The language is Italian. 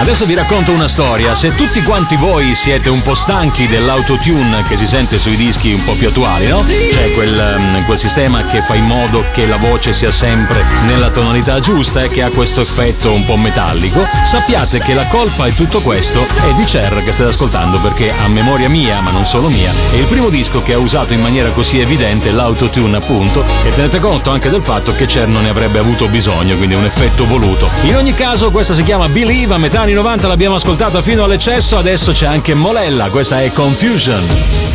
Adesso vi racconto una storia. Se tutti quanti voi siete un po' stanchi dell'autotune che si sente sui dischi un po' più attuali, no? Cioè quel sistema che fa in modo che la voce sia sempre nella tonalità giusta e che ha questo effetto un po' metallico, sappiate che la colpa di tutto questo è di Cher che state ascoltando, perché a memoria mia, ma non solo mia, è il primo disco che ha usato in maniera così evidente l'autotune, appunto, e tenete conto anche del fatto che Cher non ne avrebbe avuto bisogno, quindi è un effetto voluto. In ogni caso questa si chiama Believe, a metà anni 90 l'abbiamo ascoltata fino all'eccesso, adesso c'è anche Molella, questa è Confusion.